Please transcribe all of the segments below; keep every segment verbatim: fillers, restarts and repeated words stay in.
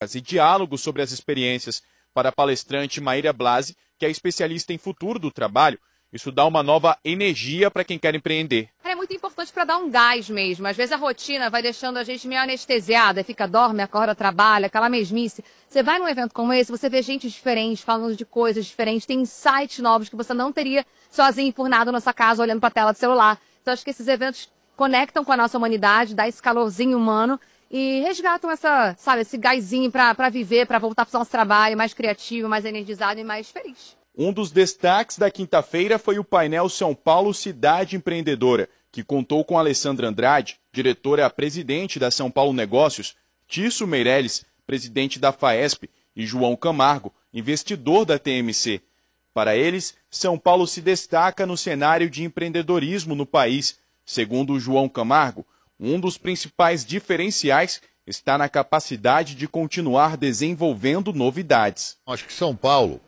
trocas e diálogos sobre as experiências. Para a palestrante Maíra Blasi, que é especialista em futuro do trabalho, isso dá uma nova energia para quem quer empreender. É muito importante para dar um gás mesmo. Às vezes a rotina vai deixando a gente meio anestesiada, fica, dorme, acorda, trabalha, aquela mesmice. Você vai num evento como esse, você vê gente diferente, falando de coisas diferentes, tem insights novos que você não teria sozinho, enfurnado na sua casa, olhando para a tela do celular. Então acho que esses eventos conectam com a nossa humanidade, dá esse calorzinho humano e resgatam essa, sabe, esse gásinho para viver, para voltar para o nosso trabalho mais criativo, mais energizado e mais feliz. Um dos destaques da quinta-feira foi o painel São Paulo Cidade Empreendedora, que contou com Alessandra Andrade, diretora-presidente da São Paulo Negócios, Tício Meirelles, presidente da Faesp, e João Camargo, investidor da T M C. Para eles, São Paulo se destaca no cenário de empreendedorismo no país. Segundo o João Camargo, um dos principais diferenciais está na capacidade de continuar desenvolvendo novidades. Acho que São Paulo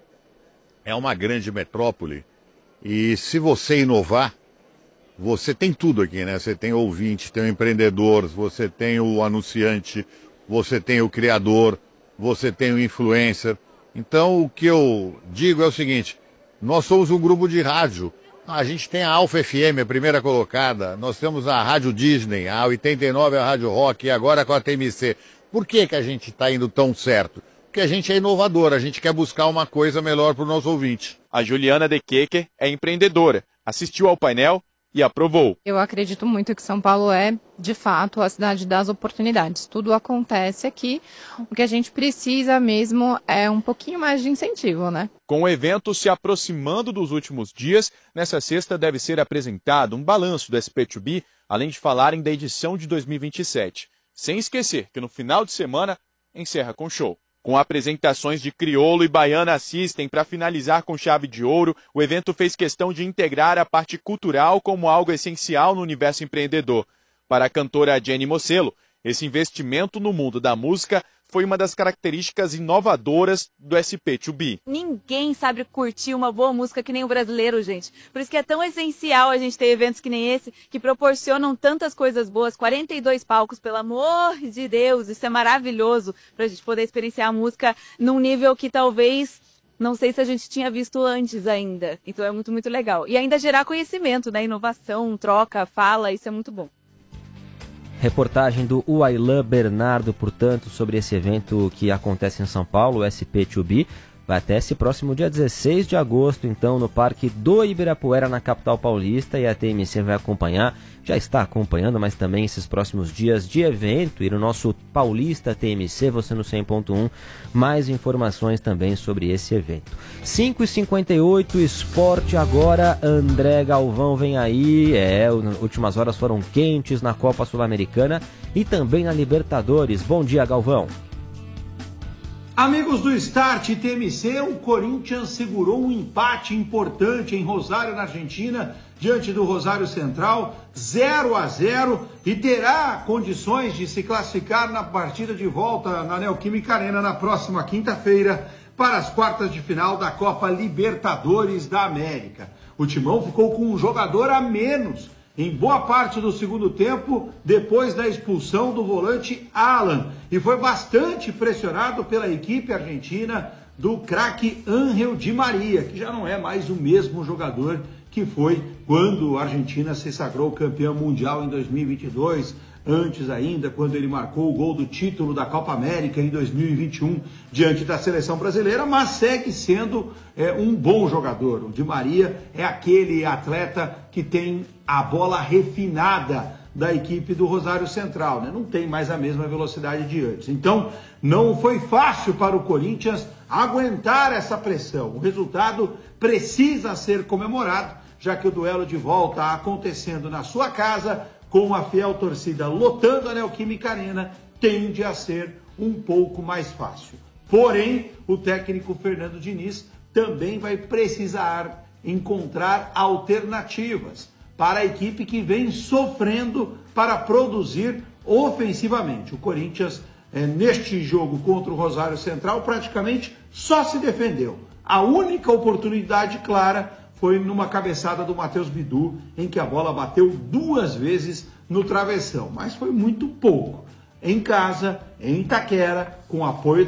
é uma grande metrópole e se você inovar, você tem tudo aqui, né? Você tem o ouvinte, tem o empreendedor, você tem o anunciante, você tem o criador, você tem o influencer. Então o que eu digo é o seguinte, nós somos um grupo de rádio. A gente tem a Alfa F M, a primeira colocada, nós temos a Rádio Disney, a oitenta e nove, a Rádio Rock e agora com a T M C. Por que que a gente está indo tão certo? Porque a gente é inovador, a gente quer buscar uma coisa melhor para o nosso ouvinte. A Juliana De Keker é empreendedora, assistiu ao painel e aprovou. Eu acredito muito que São Paulo é, de fato, a cidade das oportunidades. Tudo acontece aqui. O que a gente precisa mesmo é um pouquinho mais de incentivo, né? Com o evento se aproximando dos últimos dias, nessa sexta deve ser apresentado um balanço do S P dois B, além de falarem da edição de dois mil e vinte e sete. Sem esquecer que no final de semana encerra com show. Com apresentações de Criolo e Baiana System para finalizar com chave de ouro, o evento fez questão de integrar a parte cultural como algo essencial no universo empreendedor. Para a cantora Jenny Mocelo, esse investimento no mundo da música foi uma das características inovadoras do S P dois B. Ninguém sabe curtir uma boa música que nem o brasileiro, gente. Por isso que é tão essencial a gente ter eventos que nem esse, que proporcionam tantas coisas boas. quarenta e dois palcos, pelo amor de Deus, isso é maravilhoso pra gente poder experienciar a música num nível que talvez, não sei se a gente tinha visto antes ainda. Então é muito, muito legal. E ainda gerar conhecimento, né? Inovação, troca, fala, isso é muito bom. Reportagem do Uailan Bernardo, portanto, sobre esse evento que acontece em São Paulo, o S P dois B. Vai até esse próximo dia dezesseis de agosto, então, no Parque do Ibirapuera, na capital paulista, e a T M C vai acompanhar, já está acompanhando, mas também esses próximos dias de evento, e no nosso Paulista T M C, você no cem ponto um, mais informações também sobre esse evento. cinco e cinquenta e oito, esporte agora, André Galvão vem aí, é, últimas horas foram quentes na Copa Sul-Americana e também na Libertadores. Bom dia, Galvão. Amigos do Start T M C, o Corinthians segurou um empate importante em Rosário, na Argentina, diante do Rosário Central, zero a zero, e terá condições de se classificar na partida de volta na Neoquímica Arena na próxima quinta-feira para as quartas de final da Copa Libertadores da América. O Timão ficou com um jogador a menos em boa parte do segundo tempo, depois da expulsão do volante Alan, e foi bastante pressionado pela equipe argentina do craque Ángel Di Maria, que já não é mais o mesmo jogador que foi quando a Argentina se sagrou campeão mundial em dois mil e vinte e dois, antes ainda, quando ele marcou o gol do título da Copa América em dois mil e vinte e um, diante da seleção brasileira, mas segue sendo é, um bom jogador. O Di Maria é aquele atleta que tem a bola refinada da equipe do Rosário Central, né? Não tem mais a mesma velocidade de antes. Então, não foi fácil para o Corinthians aguentar essa pressão. O resultado precisa ser comemorado, já que o duelo de volta acontecendo na sua casa, com a fiel torcida lotando a Neoquímica Arena, tende a ser um pouco mais fácil. Porém, o técnico Fernando Diniz também vai precisar encontrar alternativas para a equipe que vem sofrendo para produzir ofensivamente. O Corinthians, é, neste jogo contra o Rosário Central, praticamente só se defendeu. A única oportunidade clara foi numa cabeçada do Matheus Bidu, em que a bola bateu duas vezes no travessão, mas foi muito pouco. Em casa, em Itaquera, com apoio da